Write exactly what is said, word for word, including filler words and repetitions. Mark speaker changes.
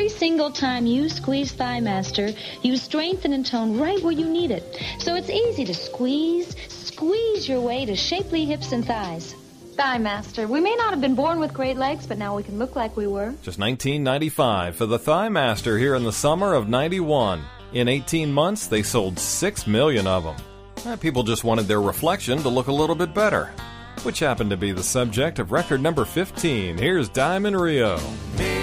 Speaker 1: every single time you squeeze Thigh Master, you strengthen and tone right where you need it. So it's easy to squeeze, squeeze your way to shapely hips and thighs. Thigh Master. We may not have been born with great legs, but now we can look like we were.
Speaker 2: Just nineteen ninety-five for the Thigh Master here in the summer of ninety-one. In eighteen months, they sold six million of them. Eh, People just wanted their reflection to look a little bit better, which happened to be the subject of record number fifteen. Here's Diamond Rio.
Speaker 3: Me